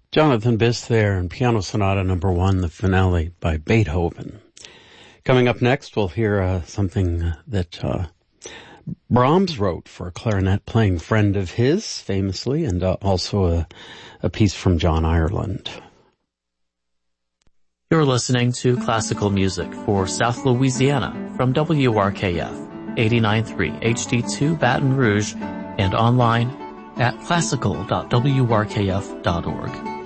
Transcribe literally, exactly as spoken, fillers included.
Jonathan Biss there in Piano Sonata number one, the finale by Beethoven. Coming up next, we'll hear uh, something that uh, Brahms wrote for a clarinet-playing friend of his, famously, and uh, also a, a piece from John Ireland. You're listening to classical music for South Louisiana from W R K F, eighty-nine point three H D two Baton Rouge, and online at classical dot w r k f dot org.